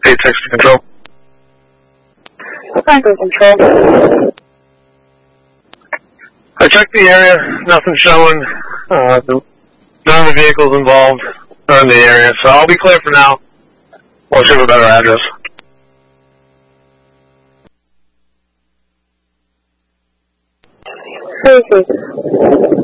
text to control. Franklin Control. I checked the area, nothing showing. None of the vehicles involved are in the area, so I'll be clear for now. We'll show a better address. Thank you.